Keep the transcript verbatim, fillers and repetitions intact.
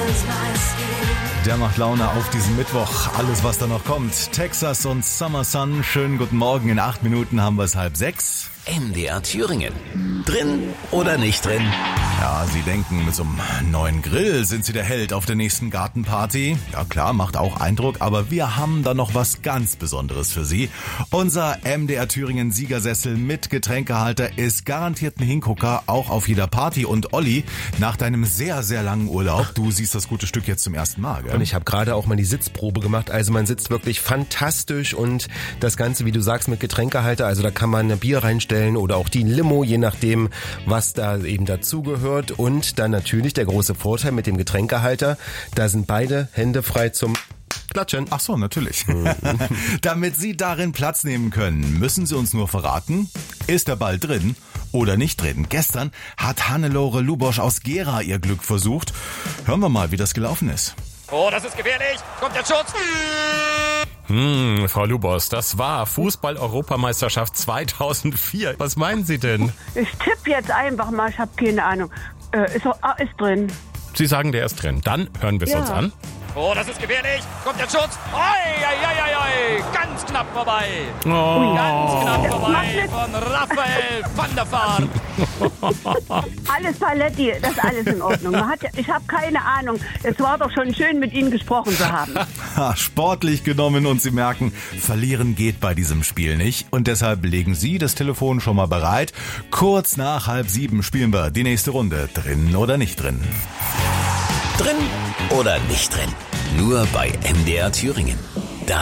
Der macht Laune auf diesen Mittwoch. Alles, was da noch kommt. Texas und Summer Sun. Schönen guten Morgen. In acht Minuten haben wir es halb sechs. M D R Thüringen. Drin oder nicht drin? Ja, Sie denken, mit so einem neuen Grill sind Sie der Held auf der nächsten Gartenparty. Ja klar, macht auch Eindruck, aber wir haben da noch was ganz Besonderes für Sie. Unser M D R Thüringen Siegersessel mit Getränkehalter ist garantiert ein Hingucker, auch auf jeder Party. Und Olli, nach deinem sehr, sehr langen Urlaub, du siehst das gute Stück jetzt zum ersten Mal, gell? Und ich habe gerade auch mal die Sitzprobe gemacht, also man sitzt wirklich fantastisch und das Ganze, wie du sagst, mit Getränkehalter, also da kann man ein Bier reinstellen oder auch die Limo, je nachdem, was da eben dazugehört. Und dann natürlich der große Vorteil mit dem Getränkehalter, da sind beide Hände frei zum Klatschen. Ach so, natürlich. Damit Sie darin Platz nehmen können, müssen Sie uns nur verraten, ist der Ball drin oder nicht drin. Gestern hat Hannelore Lubosch aus Gera ihr Glück versucht. Hören wir mal, wie das gelaufen ist. Oh, das ist gefährlich. Kommt der Schutz. Hm, Frau Lubosch, das war Fußball-Europameisterschaft zweitausendvier. Was meinen Sie denn? Ich tippe jetzt einfach mal, ich habe keine Ahnung. Äh, ist, ah, ist drin. Sie sagen, der ist drin. Dann hören wir es Ja. uns an. Oh, das ist gefährlich. Kommt der Schutz. Oi, oi, oi, oi. Ganz knapp vorbei. Oh. Ganz knapp Das vorbei macht nichts. von Raphael van der Vaart. Alles Paletti, das ist alles in Ordnung. Man hat, ja- ich habe keine Ahnung. Es war doch schon schön, mit Ihnen gesprochen zu haben. Ha, sportlich genommen und Sie merken, verlieren geht bei diesem Spiel nicht. Und deshalb legen Sie das Telefon schon mal bereit. Kurz nach halb sieben spielen wir die nächste Runde. Drin oder nicht drin? Drin oder nicht drin? Nur bei M D R Thüringen.